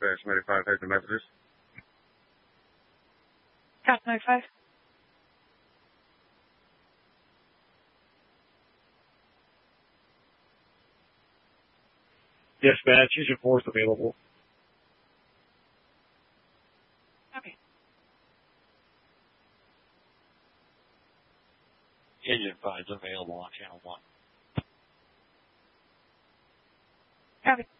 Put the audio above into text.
Dispatch 95, take the messages. Cat 95. Dispatch, is your force available? Okay. Agent 5 is available on channel 1. Copy.